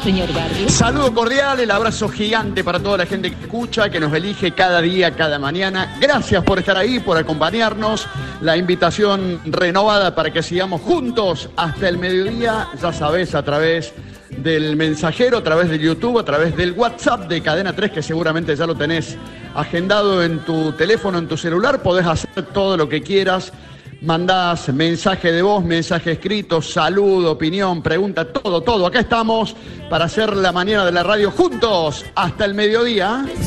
señor Barrio. Saludo cordial, el abrazo gigante para toda la gente que escucha, que nos elige cada día, cada mañana. Gracias por estar ahí, por acompañarnos. La invitación renovada para que sigamos juntos hasta el mediodía, ya sabés, a través del mensajero, a través de YouTube, a través del WhatsApp de Cadena 3, que seguramente ya lo tenés agendado en tu teléfono, en tu celular. Podés hacer todo lo que quieras. Mandás mensaje de voz, mensaje escrito, saludo, opinión, pregunta, todo. Acá estamos para hacer la mañana de la radio juntos hasta el mediodía.